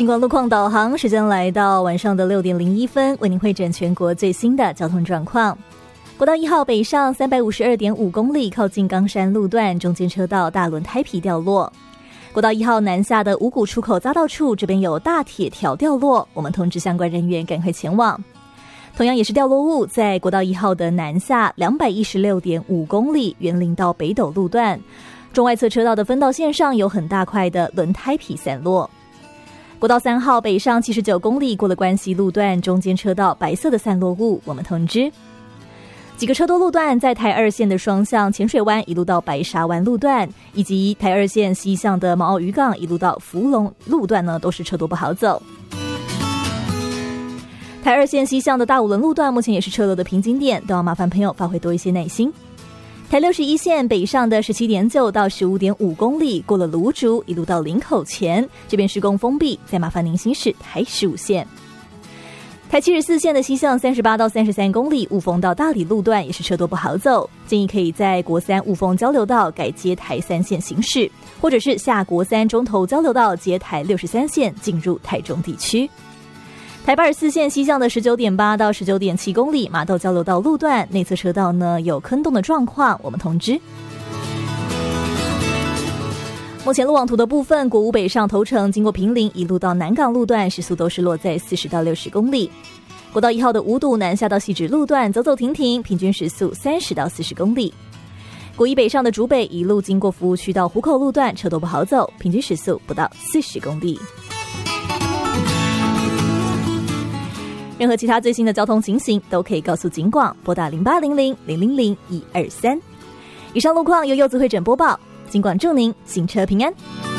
经过路况导航，时间来到晚上的6点01分，为您汇整全国最新的交通状况。国道1号北上352.5公里，靠近冈山路段，中间车道大轮胎皮掉落。国道1号南下的五股出口匝道处，这边有大铁条掉落，我们通知相关人员赶快前往。同样也是掉落物，在国道1号的南下216.5公里，园林到北斗路段，中外侧车道的分道线上有很大块的轮胎皮散落。国道3号北上79公里，过了关西路段，中间车道白色的散落物，我们通知。几个车多路段在台2线的双向浅水湾一路到白沙湾路段，以及台2线西向的毛澳渔港一路到福隆路段呢，都是车多不好走。台2线西向的大武仑路段目前也是车流的瓶颈点，都要麻烦朋友发挥多一些耐心。台61线北上的17.9到15.5公里，过了芦竹一路到林口前，这边施工封闭，再麻烦您行驶台15线。台74线的西向38到33公里，雾峰到大理路段也是车多不好走，建议可以在国3雾峰交流道改接台3线行驶，或者是下国3中投交流道接台63线进入台中地区。台84线西向的19.8到19.7公里，麻豆交流道路段内侧车道呢有坑洞的状况，我们通知。目前路网图的部分，国5北上头城经过坪林一路到南港路段，时速都是落在40到60公里。国道1号的五堵南下到汐止路段走走停停，平均时速30到40公里。国1北上的竹北一路经过服务区到湖口路段，车多不好走，平均时速不到40公里。任何其他最新的交通情形都可以告诉警广，拨打0800-000-123。以上路况由柚子会诊播报，警广祝您行车平安。